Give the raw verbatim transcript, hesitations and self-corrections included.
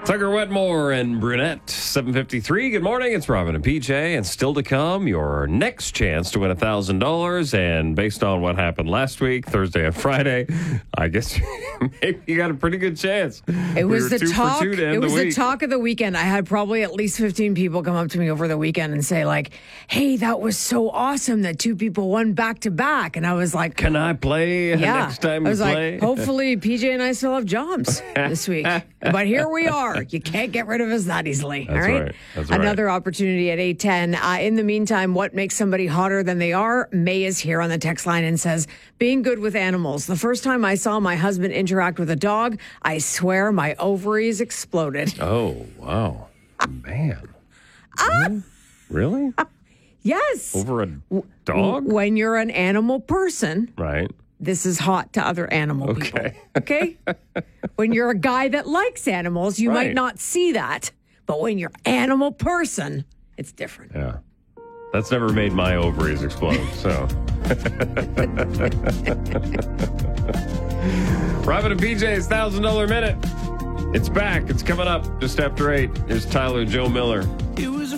Tucker Wetmore and Brunette, seven fifty-three. Good morning. It's Robin and P J. And still to come, your next chance to win one thousand dollars. And based on what happened last week, Thursday and Friday, I guess maybe you got a pretty good chance. It was we the talk. It was the, the talk of the weekend. I had probably at least fifteen people come up to me over the weekend and say, like, hey, that was so awesome that two people won back to back. And I was like, can I play yeah. next time I was we like, play? hopefully P J and I still have jobs this week. But here we are. You can't get rid of us that easily. That's all right. right. That's right. Another opportunity at eight ten. Uh, in the meantime, what makes somebody hotter than they are? May is here on the text line and says, being good with animals. The first time I saw my husband interact with a dog, I swear my ovaries exploded. Oh, wow. Man. Really? Really? Yes. Over a dog? When you're an animal person, Right. this is hot to other animal Okay. people. Okay? When you're a guy that likes animals, you Right. might not see that. But when you're an animal person, it's different. Yeah. That's never made my ovaries explode, so. Robin and P J's one thousand dollars Minute. It's back. It's coming up just after eight. Here's Tyler Joe Miller.